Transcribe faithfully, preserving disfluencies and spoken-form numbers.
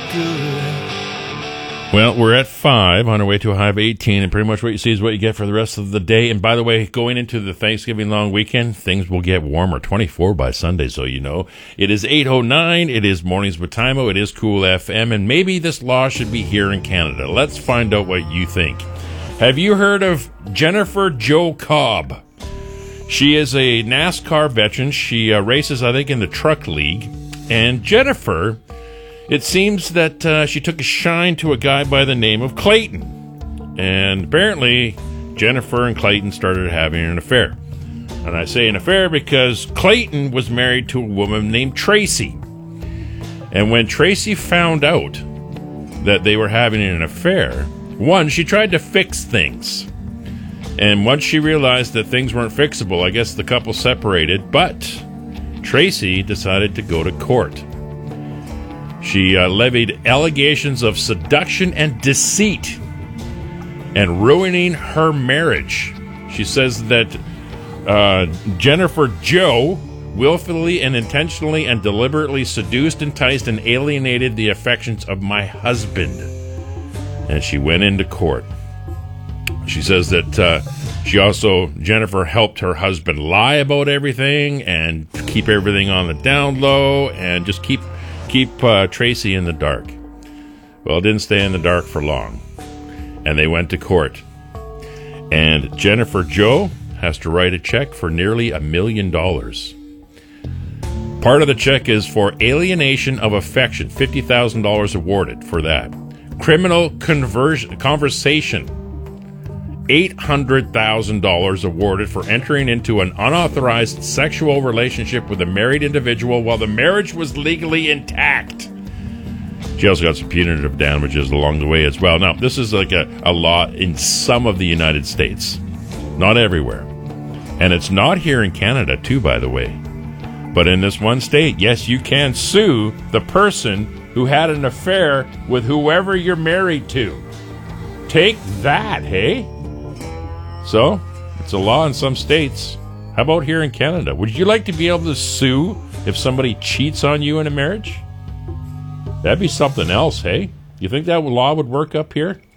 good. Well, we're at five on our way to a high of eighteen, and pretty much what you see is what you get for the rest of the day. And by the way, going into the Thanksgiving long weekend, things will get warmer, twenty-four by Sunday, so you know. It is eight oh nine, it is Mornings with Timo, it is Cool F M, and maybe this law should be here in Canada. Let's find out what you think. Have you heard of Jennifer Jo Cobb? She is a NASCAR veteran. She uh, races, I think, in the Truck League. And Jennifer, it seems that uh, she took a shine to a guy by the name of Clayton. And apparently, Jennifer and Clayton started having an affair. And I say an affair because Clayton was married to a woman named Tracy. And when Tracy found out that they were having an affair, one, she tried to fix things. And once she realized that things weren't fixable, I guess the couple separated. But Tracy decided to go to court. She uh, levied allegations of seduction and deceit and ruining her marriage. She says that uh, Jennifer Jo willfully and intentionally and deliberately seduced, enticed, and alienated the affections of my husband. And she went into court. She says that uh, she also, Jennifer, helped her husband lie about everything and keep everything on the down low and just keep keep uh, Tracy in the dark. Well, it didn't stay in the dark for long. And they went to court. And Jennifer Jo has to write a check for nearly a million dollars. Part of the check is for alienation of affection, fifty thousand dollars awarded for that. Criminal conversion, conversation, eight hundred thousand dollars awarded for entering into an unauthorized sexual relationship with a married individual while the marriage was legally intact. She also got some punitive damages along the way as well. Now, this is like a, a law in some of the United States, not everywhere. And it's not here in Canada, too, by the way. But in this one state, yes, you can sue the person who had an affair with whoever you're married to. Take that, hey? So, it's a law in some states. How about here in Canada? Would you like to be able to sue if somebody cheats on you in a marriage? That'd be something else, hey? You think that law would work up here?